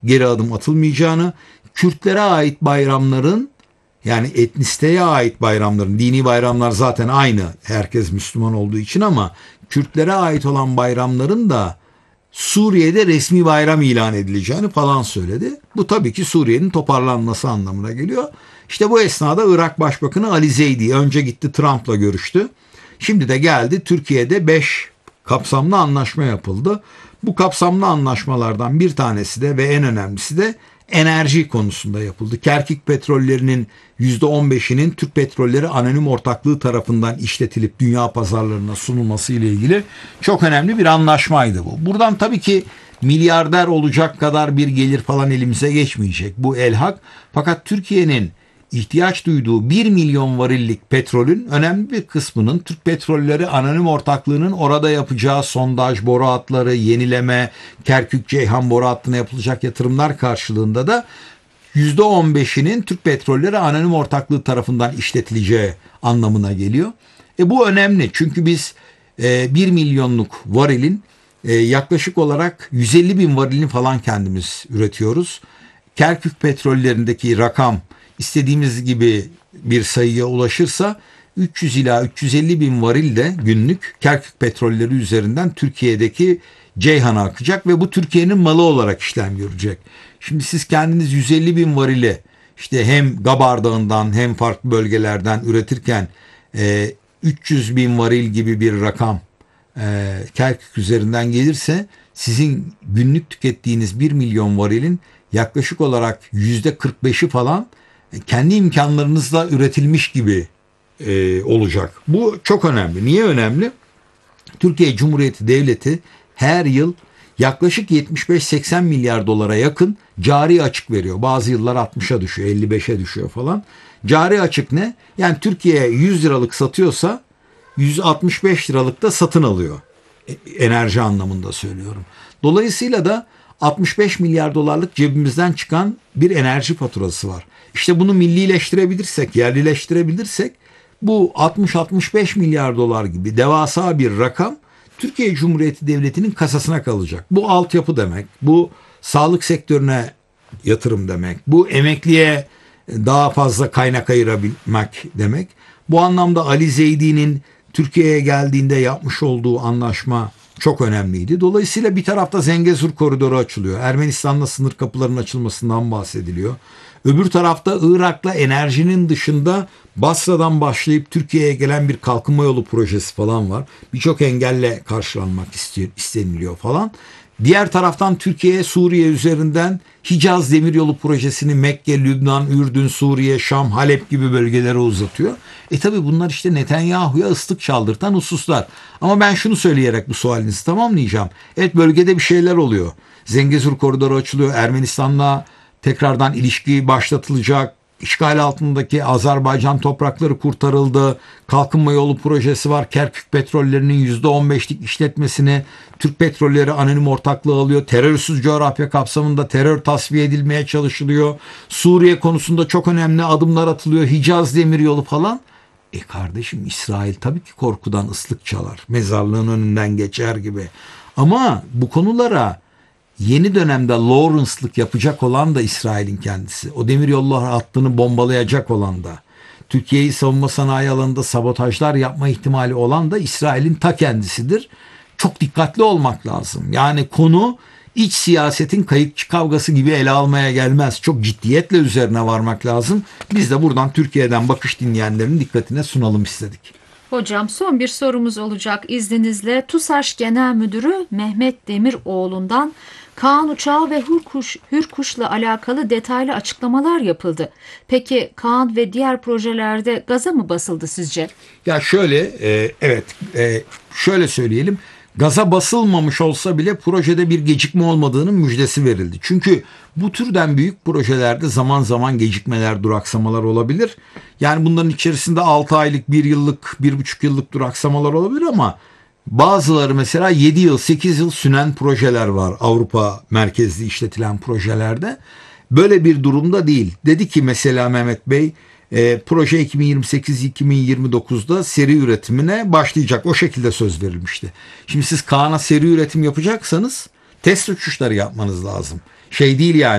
geri adım atılmayacağını, Kürtlere ait bayramların, yani etnisiteye ait bayramların, dini bayramlar zaten aynı herkes Müslüman olduğu için, ama Kürtlere ait olan bayramların da Suriye'de resmi bayram ilan edileceğini falan söyledi. Bu tabii ki Suriye'nin toparlanması anlamına geliyor. İşte bu esnada Irak Başbakanı Ali Zeydi önce gitti Trump'la görüştü. Şimdi de geldi, Türkiye'de 5 kapsamlı anlaşma yapıldı. Bu kapsamlı anlaşmalardan bir tanesi de ve en önemlisi de enerji konusunda yapıldı. Kerkük petrollerinin %15'inin Türk Petrolleri Anonim Ortaklığı tarafından işletilip dünya pazarlarına sunulması ile ilgili çok önemli bir anlaşmaydı bu. Buradan tabii ki milyarder olacak kadar bir gelir falan elimize geçmeyecek. Bu elhak. Fakat Türkiye'nin ihtiyaç duyduğu 1 milyon varillik petrolün önemli bir kısmının Türk Petrolleri Anonim Ortaklığı'nın orada yapacağı sondaj, boru hatları, yenileme, Kerkük-Ceyhan boru hattına yapılacak yatırımlar karşılığında da %15'inin Türk Petrolleri Anonim Ortaklığı tarafından işletileceği anlamına geliyor. Bu önemli, çünkü biz 1 milyonluk varilin yaklaşık olarak 150 bin varilini falan kendimiz üretiyoruz. Kerkük petrollerindeki rakam istediğimiz gibi bir sayıya ulaşırsa 300 ila 350 bin varil de günlük Kerkük petrolleri üzerinden Türkiye'deki Ceyhan'a akacak ve bu Türkiye'nin malı olarak işlem görecek. Şimdi siz kendiniz 150 bin varili işte hem Gabar Dağı'ndan hem farklı bölgelerden üretirken 300 bin varil gibi bir rakam Kerkük üzerinden gelirse sizin günlük tükettiğiniz 1 milyon varilin yaklaşık olarak %45'i falan kendi imkanlarınızla üretilmiş gibi olacak. Bu çok önemli. Niye önemli? Türkiye Cumhuriyeti Devleti her yıl yaklaşık 75-80 milyar dolara yakın cari açık veriyor. Bazı yıllar 60'a düşüyor, 55'e düşüyor falan. Cari açık ne? Yani Türkiye 100 liralık satıyorsa 165 liralık da satın alıyor. Enerji anlamında söylüyorum. Dolayısıyla da 65 milyar dolarlık cebimizden çıkan bir enerji faturası var. İşte bunu millileştirebilirsek, yerlileştirebilirsek bu 60-65 milyar dolar gibi devasa bir rakam Türkiye Cumhuriyeti Devleti'nin kasasına kalacak. Bu altyapı demek, bu sağlık sektörüne yatırım demek, bu emekliye daha fazla kaynak ayırabilmek demek. Bu anlamda Ali Zeydi'nin Türkiye'ye geldiğinde yapmış olduğu anlaşma çok önemliydi. Dolayısıyla bir tarafta Zengezur koridoru açılıyor. Ermenistan'la sınır kapılarının açılmasından bahsediliyor. Öbür tarafta Irak'la enerjinin dışında Basra'dan başlayıp Türkiye'ye gelen bir kalkınma yolu projesi falan var. Birçok engelle karşılanmak isteniliyor falan. Diğer taraftan Türkiye Suriye üzerinden Hicaz Demiryolu projesini Mekke, Lübnan, Ürdün, Suriye, Şam, Halep gibi bölgelere uzatıyor. Tabi bunlar işte Netanyahu'ya ıslık çaldırtan hususlar. Ama ben şunu söyleyerek bu sualinizi tamamlayacağım. Evet, bölgede bir şeyler oluyor. Zengezur koridoru açılıyor. Ermenistan'la tekrardan ilişki başlatılacak. İşgal altındaki Azerbaycan toprakları kurtarıldı. Kalkınma yolu projesi var. Kerkük petrollerinin %15'lik işletmesini Türk Petrolleri Anonim Ortaklığı alıyor. Terörsüz coğrafya kapsamında terör tasfiye edilmeye çalışılıyor. Suriye konusunda çok önemli adımlar atılıyor. Hicaz Demiryolu falan. Kardeşim, İsrail tabii ki korkudan ıslık çalar. Mezarlığın önünden geçer gibi. Ama bu konulara yeni dönemde Lawrence'lık yapacak olan da İsrail'in kendisi. O demiryolları hattını bombalayacak olan da. Türkiye'yi savunma sanayi alanında sabotajlar yapma ihtimali olan da İsrail'in ta kendisidir. Çok dikkatli olmak lazım. Yani konu iç siyasetin kayıkçı kavgası gibi ele almaya gelmez. Çok ciddiyetle üzerine varmak lazım. Biz de buradan Türkiye'den bakış dinleyenlerin dikkatine sunalım istedik. Hocam, son bir sorumuz olacak izninizle. TUSAŞ Genel Müdürü Mehmet Demiroğlu'ndan Kaan Uçağı ve Hürkuş'la alakalı detaylı açıklamalar yapıldı. Peki Kaan ve diğer projelerde gaza mı basıldı sizce? Ya şöyle, şöyle söyleyelim. Gaza basılmamış olsa bile projede bir gecikme olmadığının müjdesi verildi. Çünkü bu türden büyük projelerde zaman zaman gecikmeler, duraksamalar olabilir. Yani bunların içerisinde 6 aylık, 1 yıllık, 1,5 yıllık duraksamalar olabilir ama bazıları mesela 7 yıl, 8 yıl süren projeler var Avrupa merkezli işletilen projelerde. Böyle bir durumda değil. Dedi ki mesela Mehmet Bey, proje 2028-2029'da seri üretimine başlayacak. O şekilde söz verilmişti. Şimdi siz Kaan'a seri üretim yapacaksanız test uçuşları yapmanız lazım. Şey değil yani.